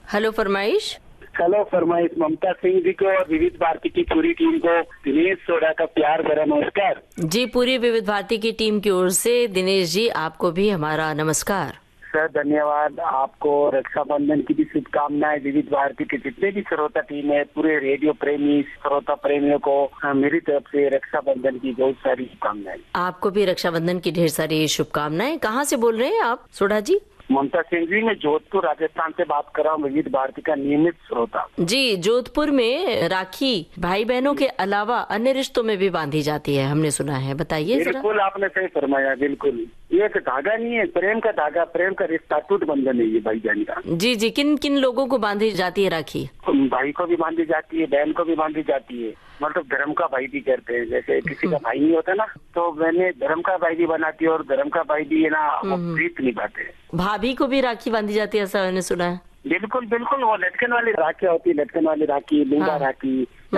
Hello फरमाइश। Hello फरमाइश। ममता सिंह जी को और विविध भारती की पूरी टीम को दिनेश सोडा का प्यार भरा नमस्कार। जी, पूरी विविध भारती की टीम की ओर से दिनेश जी आपको भी हमारा नमस्कार। सर धन्यवाद। आपको रक्षाबंधन की भी शुभकामनाएं। विविध भारती के जितने भी श्रोता टीम है, पूरे रेडियो प्रेमी श्रोता प्रेमियों को मेरी तरफ से रक्षाबंधन की बहुत सारी शुभकामनाएं। आपको भी रक्षाबंधन की ढेर सारी शुभकामनाएं। कहाँ से बोल रहे हैं आप सोडा जी? ममता सिंह जी, मैं जोधपुर राजस्थान से बात कर रहा हूँ, विविध भारती का नियमित श्रोता। जी, जोधपुर में राखी भाई बहनों के अलावा अन्य रिश्तों में भी बांधी जाती है, हमने सुना है, बताइए जरा। बिल्कुल आपने सही फरमाया। बिल्कुल ये एक धागा नहीं है, प्रेम का धागा, प्रेम का रिश्ता, टूट बंधन है ये भाईजान का। जी जी, किन किन लोगों को बांधी जाती है राखी? भाई को भी बांधी जाती है, बहन को भी बांधी जाती है। मतलब धर्म का भाई भी करते हैं। जैसे किसी का भाई नहीं होता ना, तो मैंने धर्म का भाई भी बनाती है और धर्म का भाई भी है ना, वो प्रीत निभाते हैं। भाभी को भी राखी बांधी जाती है, ऐसा मैंने सुना है। बिल्कुल बिल्कुल, वो लटकन वाली राखी होती है, लटकन वाली राखी, लूंगा राखी।